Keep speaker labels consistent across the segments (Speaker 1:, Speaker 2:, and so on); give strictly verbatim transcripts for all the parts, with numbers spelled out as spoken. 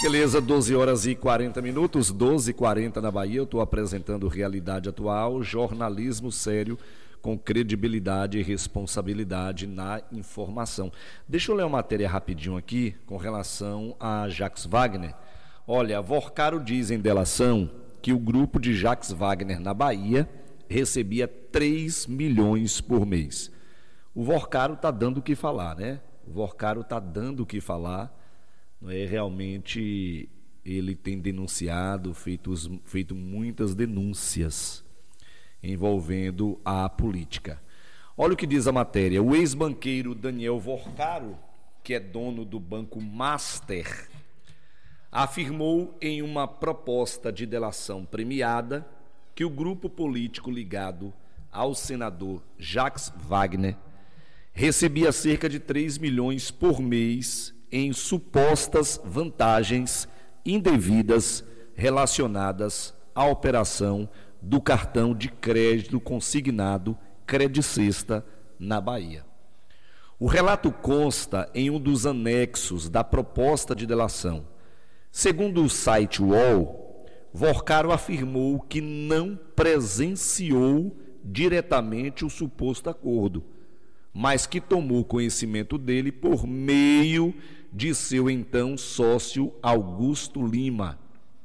Speaker 1: Beleza, doze horas e quarenta minutos, doze e quarenta na Bahia. Eu estou apresentando Realidade Atual, jornalismo sério, com credibilidade e responsabilidade na informação. Deixa eu ler uma matéria rapidinho aqui com relação a Jacques Wagner. Olha, Vorcaro diz em delação que o grupo de Jacques Wagner na Bahia recebia três milhões por mês. O Vorcaro está dando o que falar, né? O Vorcaro está dando o que falar. Não é? Realmente ele tem denunciado, feito, feito muitas denúncias envolvendo a política. Olha o que diz a matéria. O ex-banqueiro Daniel Vorcaro, que é dono do Banco Master, afirmou em uma proposta de delação premiada que o grupo político ligado ao senador Jacques Wagner recebia cerca de três milhões por mês em supostas vantagens indevidas relacionadas à operação do cartão de crédito consignado Credicesta na Bahia. O relato consta em um dos anexos da proposta de delação. Segundo o site U O L, Vorcaro afirmou que não presenciou diretamente o suposto acordo, mas que tomou conhecimento dele por meio de seu então sócio Augusto Lima.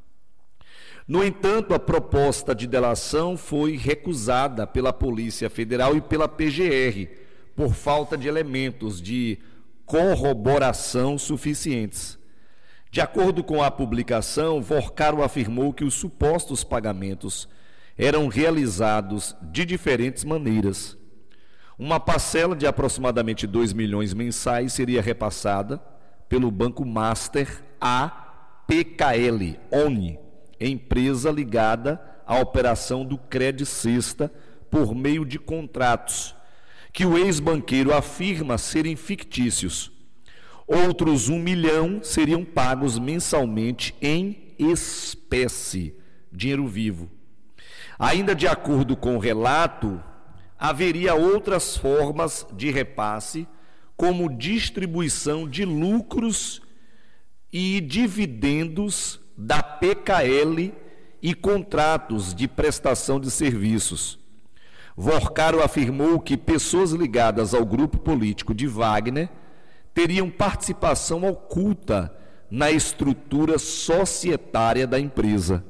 Speaker 1: No entanto, a proposta de delação foi recusada pela Polícia Federal e pela P G R por falta de elementos de corroboração suficientes. De acordo com a publicação, Vorcaro afirmou que os supostos pagamentos eram realizados de diferentes maneiras. Uma parcela de aproximadamente dois milhões mensais seria repassada pelo Banco Master à P K L, ONI, empresa ligada à operação do Credicesta por meio de contratos, que o ex-banqueiro afirma serem fictícios. Outros um milhão seriam pagos mensalmente em espécie, dinheiro vivo. Ainda de acordo com o relato, haveria outras formas de repasse, como distribuição de lucros e dividendos da P K L e contratos de prestação de serviços. Vorcaro afirmou que pessoas ligadas ao grupo político de Wagner teriam participação oculta na estrutura societária da empresa.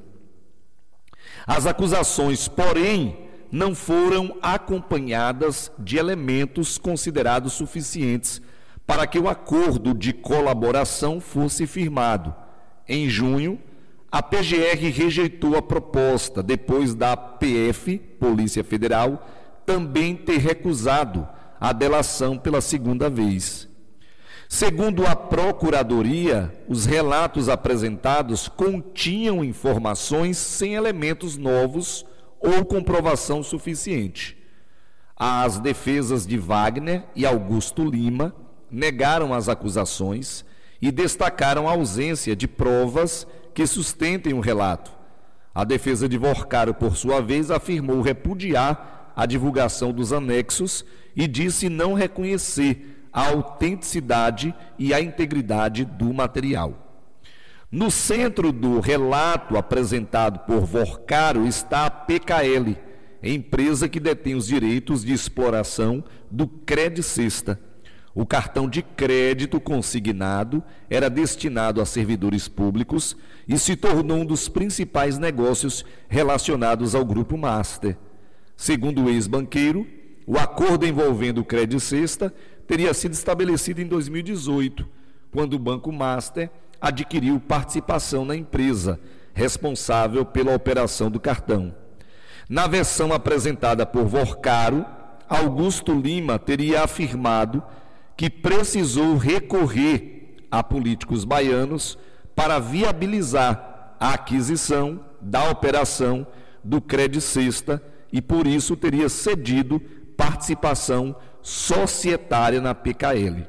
Speaker 1: As acusações, porém, não foram acompanhadas de elementos considerados suficientes para que o acordo de colaboração fosse firmado. Em junho, a P G R rejeitou a proposta, depois da P F, Polícia Federal, também ter recusado a delação pela segunda vez. Segundo a Procuradoria, os relatos apresentados continham informações sem elementos novos ou comprovação suficiente. As defesas de Wagner e Augusto Lima negaram as acusações e destacaram a ausência de provas que sustentem o relato. A defesa de Vorcaro, por sua vez, afirmou repudiar a divulgação dos anexos e disse não reconhecer a autenticidade e a integridade do material. No centro do relato apresentado por Vorcaro está a P K L, empresa que detém os direitos de exploração do Credicesta. O cartão de crédito consignado era destinado a servidores públicos e se tornou um dos principais negócios relacionados ao Grupo Master. Segundo o ex-banqueiro, o acordo envolvendo o Credicesta teria sido estabelecido em dois mil e dezoito, quando o Banco Master adquiriu participação na empresa responsável pela operação do cartão. Na versão apresentada por Vorcaro, Augusto Lima teria afirmado que precisou recorrer a políticos baianos para viabilizar a aquisição da operação do Credicesta e por isso teria cedido participação societária na P K L.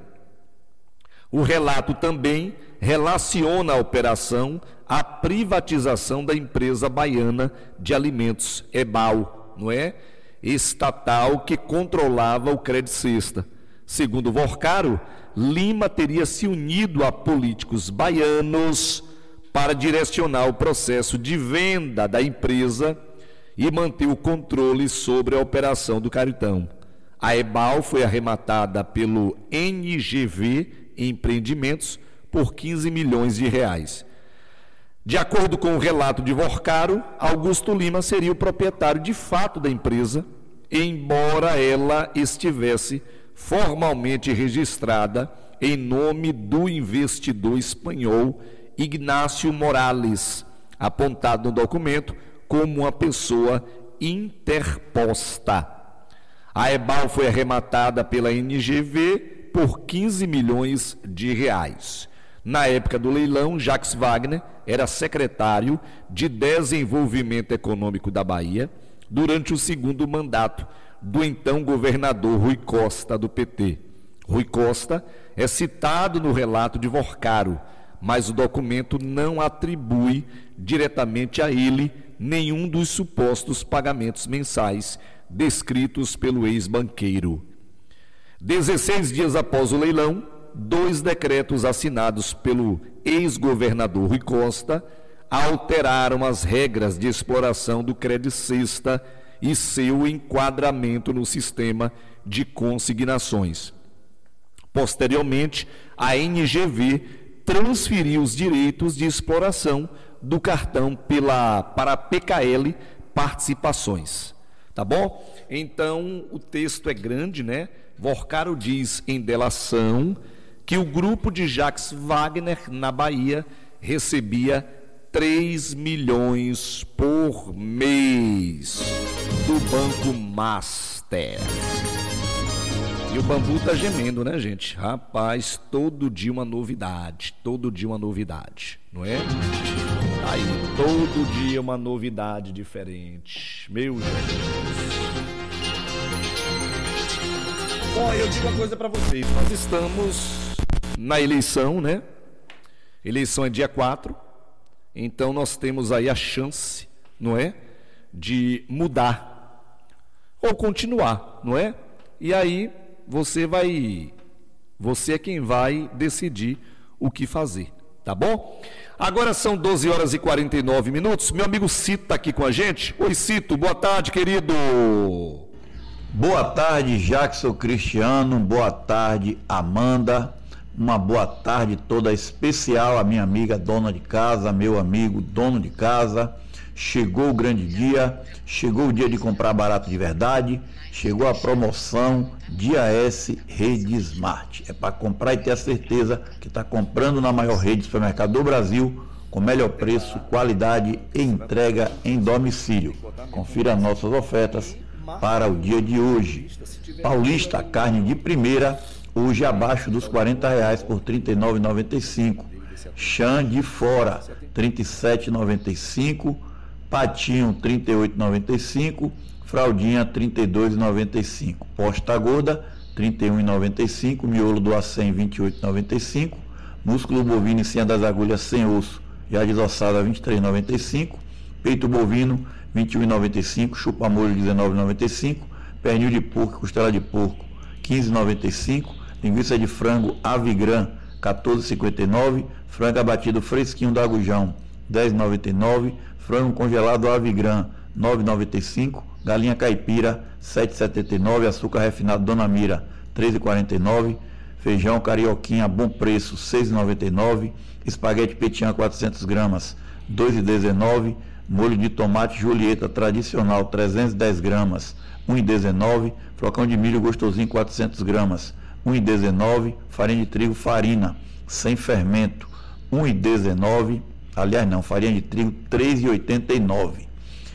Speaker 1: O relato também relaciona a operação à privatização da empresa baiana de alimentos, EBAL, não é? Estatal que controlava o Credicesta. Segundo Vorcaro, Lima teria se unido a políticos baianos para direcionar o processo de venda da empresa e manter o controle sobre a operação do cartão. A EBAL foi arrematada pelo N G V Empreendimentos por quinze milhões de reais. De acordo com o relato de Vorcaro, Augusto Lima seria o proprietário de fato da empresa, embora ela estivesse formalmente registrada em nome do investidor espanhol Ignacio Morales, apontado no documento como uma pessoa interposta. A EBAL foi arrematada pela N G V por quinze milhões de reais. Na época do leilão, Jacques Wagner era secretário de Desenvolvimento Econômico da Bahia durante o segundo mandato do então governador Rui Costa, do P T. Rui Costa é citado no relato de Vorcaro, mas o documento não atribui diretamente a ele nenhum dos supostos pagamentos mensais descritos pelo ex-banqueiro. dezesseis dias após o leilão, dois decretos assinados pelo ex-governador Rui Costa alteraram as regras de exploração do Credicesta e seu enquadramento no sistema de consignações. Posteriormente, a N G V transferiu os direitos de exploração do cartão pela, para a P K L Participações. Tá bom? Então, o texto é grande, né? Vorcaro diz em delação que o grupo de Jacques Wagner, na Bahia, recebia três milhões por mês do Banco Master. E o bambu tá gemendo, né, gente? Rapaz, todo dia uma novidade, todo dia uma novidade, não é? Aí, todo dia uma novidade diferente. Meu Jesus. Bom, eu digo uma coisa para vocês, nós estamos na eleição, né? Eleição é dia quatro, então nós temos aí a chance, não é? De mudar ou continuar, não é? E aí você vai, você é quem vai decidir o que fazer, tá bom? Agora são doze horas e quarenta e nove minutos, meu amigo Cito está aqui com a gente. Oi, Cito, boa tarde, querido.
Speaker 2: Boa tarde, Jackson Cristiano, boa tarde, Amanda, uma boa tarde toda especial à minha amiga dona de casa, meu amigo dono de casa. Chegou o grande dia, chegou o dia de comprar barato de verdade, chegou a promoção Dia S Rede Smart. É para comprar e ter a certeza que está comprando na maior rede de supermercado do Brasil, com melhor preço, qualidade e entrega em domicílio. Confira nossas ofertas para o dia de hoje. Paulista, carne de primeira, hoje abaixo dos quarenta reais por trinta e nove reais e noventa e cinco centavos. Chã de fora, trinta e sete reais e noventa e cinco centavos. Patinho, trinta e oito reais e noventa e cinco centavos. Fraldinha, trinta e dois reais e noventa e cinco centavos. Posta gorda, trinta e um reais e noventa e cinco centavos. Miolo do acém, vinte e oito reais e noventa e cinco centavos. Músculo bovino em cima das agulhas sem osso, já desossada, vinte e três reais e noventa e cinco centavos. Peito bovino, vinte e um reais e noventa e cinco centavos. Chupa-molho, dezenove reais e noventa e cinco centavos. Pernil de porco, costela de porco, quinze reais e noventa e cinco centavos. Linguiça de frango Avigran, quatorze reais e cinquenta e nove centavos. Frango abatido fresquinho da Agujão, dez reais e noventa e nove centavos. Frango congelado Avigran, nove reais e noventa e cinco centavos. Galinha caipira, sete reais e setenta e nove centavos. Açúcar refinado Dona Mira, três reais e quarenta e nove centavos. Feijão carioquinha, bom preço, seis reais e noventa e nove centavos. Espaguete petiã, quatrocentas gramas, dois reais e dezenove centavos. Molho de tomate Julieta tradicional, trezentas e dez gramas, um real e dezenove centavos. Flocão de milho gostosinho, quatrocentas gramas, um real e dezenove centavos. Farinha de trigo Farina, sem fermento, um real e dezenove centavos. Aliás, não, farinha de trigo, três reais e oitenta e nove centavos.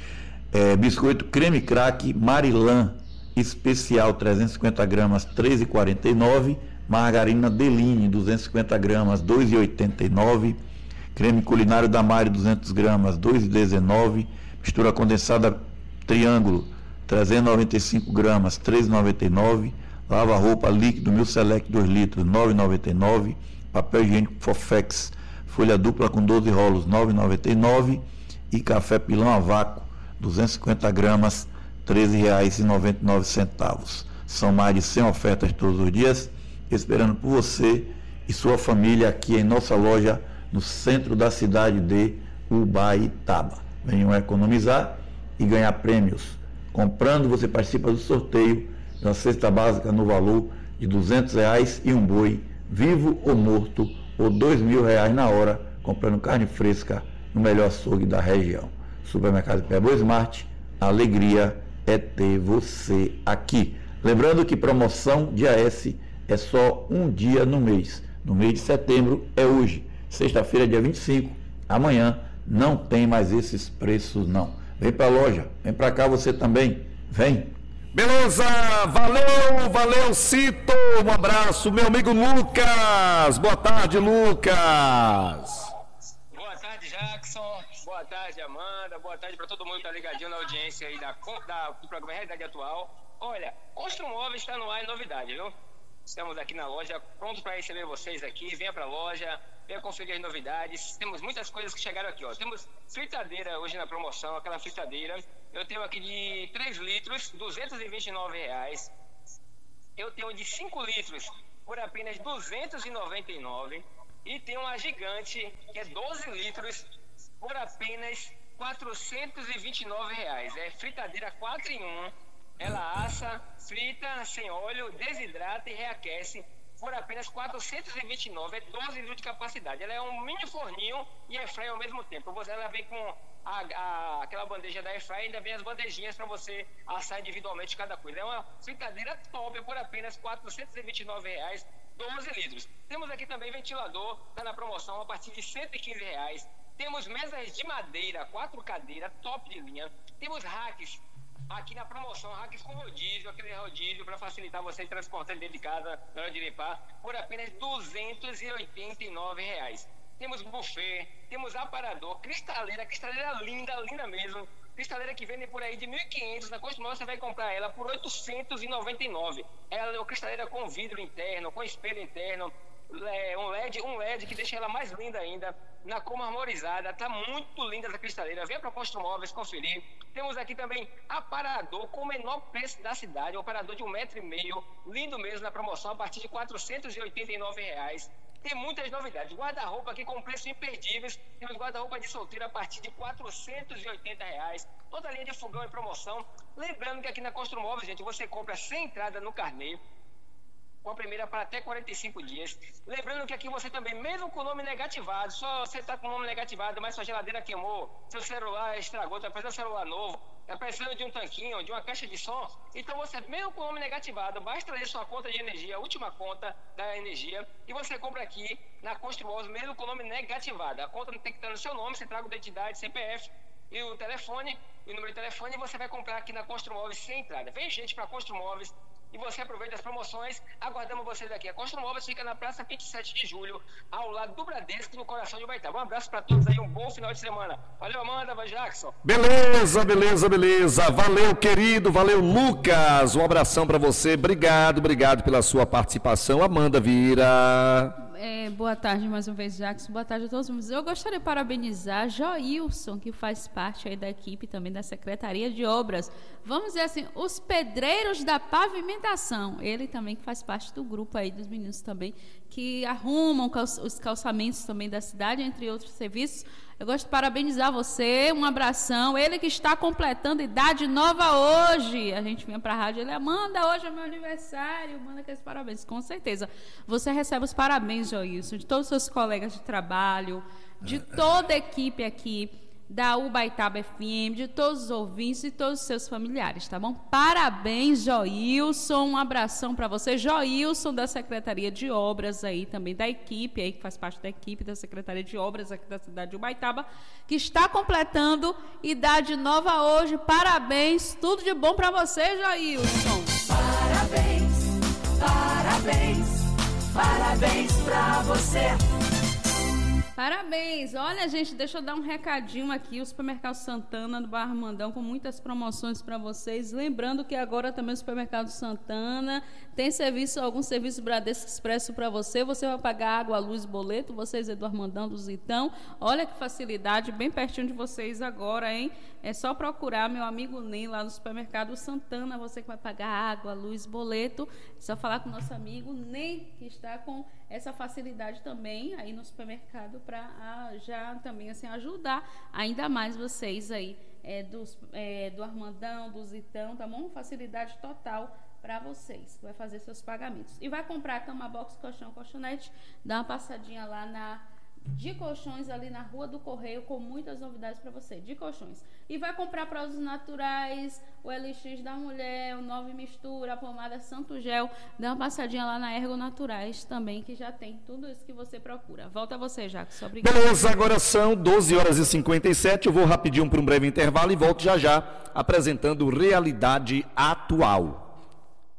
Speaker 2: É, biscoito creme craque Marilã, especial, trezentas e cinquenta gramas, três reais e quarenta e nove centavos. Margarina Deline, duzentas e cinquenta gramas, dois reais e oitenta e nove centavos. Creme culinário da Mari, duzentas gramas, dois reais e dezenove centavos. Mistura condensada Triângulo, trezentas e noventa e cinco gramas, três reais e noventa e nove centavos. Lava roupa líquido Mil Select dois litros, nove reais e noventa e nove centavos. Papel higiênico Fofex, folha dupla com doze rolos, nove reais e noventa e nove centavos. E café pilão a vácuo, duzentas e cinquenta gramas, treze reais e noventa e nove centavos. São mais de cem ofertas todos os dias, esperando por você e sua família aqui em nossa loja no centro da cidade de Ubaitaba. Venham economizar e ganhar prêmios. Comprando, você participa do sorteio de uma cesta básica no valor de duzentos reais e um boi, vivo ou morto, ou dois mil reais na hora, comprando carne fresca no melhor açougue da região. Supermercado Pebo Smart, a alegria é ter você aqui. Lembrando que promoção de A S é só um dia no mês. No mês de setembro é hoje, sexta-feira, dia vinte e cinco. Amanhã não tem mais esses preços, não. Vem para a loja, vem para cá você também, vem.
Speaker 1: Beleza, valeu, valeu Cito, um abraço, meu amigo Lucas, boa tarde Lucas.
Speaker 3: Boa tarde Jackson, boa tarde Amanda, boa tarde para todo mundo que está ligadinho na audiência aí da, da, do programa Realidade Atual. Olha, Construmóveis está no ar em novidade, viu? Estamos aqui na loja, prontos para receber vocês aqui. Venha para a loja, venha conferir as novidades. Temos muitas coisas que chegaram aqui, ó. Temos fritadeira hoje na promoção, aquela fritadeira. Eu tenho aqui de três litros, duzentos e vinte e nove reais. Eu tenho de cinco litros por apenas duzentos e noventa e nove. E tem uma gigante, que é doze litros, por apenas quatrocentos e vinte e nove reais. É fritadeira quatro em um. Ela assa, frita, sem óleo, desidrata e reaquece por apenas quatrocentos e vinte e nove, é doze litros de capacidade. Ela é um mini forninho e airfryer ao mesmo tempo. Ela vem com a, a, aquela bandeja da airfryer e ainda vem as bandejinhas para você assar individualmente cada coisa. É uma fritadeira top por apenas quatrocentos e vinte e nove reais, doze litros. Temos aqui também ventilador, está na promoção a partir de cento e quinze reais. Temos mesas de madeira, quatro cadeiras, top de linha. Temos racks. Aqui na promoção, racks com rodízio, aquele rodízio para facilitar você transportar dentro de casa na hora de limpar, por apenas duzentos e oitenta e nove reais. Temos buffet, temos aparador, cristaleira, cristaleira linda, linda mesmo. Cristaleira que vende por aí de mil e quinhentos, na Construmóveis você vai comprar ela por oitocentos e noventa e nove. Ela é uma cristaleira com vidro interno, com espelho interno, é, um L E D, um L E D que deixa ela mais linda ainda, na cor marmorizada, tá muito linda essa cristaleira. Venha para Construmóveis conferir. Temos aqui também aparador com o menor preço da cidade, um aparador de um metro e meio, lindo mesmo na promoção, a partir de quatrocentos e oitenta e nove reais. Tem muitas novidades. Guarda-roupa aqui com preços imperdíveis. Temos guarda-roupa de solteiro a partir de quatrocentos e oitenta reais. Toda a linha de fogão em promoção. Lembrando que aqui na Construmóveis, gente, você compra sem entrada no carnê, com a primeira para até quarenta e cinco dias. Lembrando que aqui você também, mesmo com o nome negativado, só você está com o nome negativado, mas sua geladeira queimou, seu celular estragou, está precisando de um celular novo, está precisando de um tanquinho, de uma caixa de som, então você, mesmo com o nome negativado, basta trazer sua conta de energia, a última conta da energia, e você compra aqui na Construmóveis, mesmo com o nome negativado. A conta não tem que estar no seu nome, você traga o identidade, C P F e o telefone, e o número de telefone, e você vai comprar aqui na Construmóveis sem entrada. Vem gente para Construmóveis e você aproveita as promoções. Aguardamos vocês aqui. A Construmóveis fica na praça vinte e sete de julho, ao lado do Bradesco, no coração de Ubaitaba. Um abraço para todos aí, um bom final de semana. Valeu, Amanda, vai Jackson.
Speaker 1: Beleza, beleza, beleza. Valeu, querido, valeu, Lucas. Um abração para você. Obrigado, obrigado pela sua participação. Amanda Vira.
Speaker 4: É, boa tarde mais uma vez, Jackson. Boa tarde a todos. Eu gostaria de parabenizar Joilson, que faz parte aí da equipe também da Secretaria de Obras. Vamos dizer assim, os pedreiros da pavimentação. Ele também que faz parte do grupo aí dos meninos também, que arrumam os calçamentos também da cidade, entre outros serviços. Eu gosto de parabenizar você, um abração. Ele que está completando idade nova hoje. A gente vem para a rádio, ele Amanda, hoje é meu aniversário, manda aqueles parabéns. Com certeza, você recebe os parabéns, Joilson, de todos os seus colegas de trabalho, de toda a equipe aqui da Ubaitaba F M, de todos os ouvintes e todos os seus familiares, tá bom? Parabéns, Joilson, um abração para você. Joilson da Secretaria de Obras aí, também da equipe aí, que faz parte da equipe da Secretaria de Obras aqui da cidade de Ubaitaba, que está completando idade nova hoje. Parabéns, tudo de bom para você, Joilson.
Speaker 5: Parabéns, parabéns, parabéns para você.
Speaker 4: Parabéns! Olha, gente, deixa eu dar um recadinho aqui. O Supermercado Santana do Bairro Mandão com muitas promoções para vocês. Lembrando que agora também o Supermercado Santana tem serviço, algum serviço Bradesco Expresso para você. Você vai pagar água, luz, boleto. Vocês, Eduardo Mandão do Zitão. Olha que facilidade, bem pertinho de vocês agora, hein? É só procurar meu amigo Ney lá no Supermercado Santana. Você que vai pagar água, luz, boleto. É só falar com o nosso amigo Ney, que está com essa facilidade também aí no supermercado para já também assim ajudar ainda mais vocês aí é, dos, é, do Armandão, do Zitão, tá bom? Facilidade total para vocês, vai fazer seus pagamentos. E vai comprar cama box, colchão, colchonete, dá uma passadinha lá na de colchões ali na Rua do Correio com muitas novidades para você, de colchões. E vai comprar produtos naturais, o L X da mulher, o Nove Mistura, a pomada Santo Gel, dá uma passadinha lá na Ergo Naturais também, que já tem tudo isso que você procura. Volta a você, Jackson. Obrigada.
Speaker 1: Beleza, agora são doze horas e cinquenta e sete, eu vou rapidinho para um breve intervalo e volto já já apresentando Realidade Atual.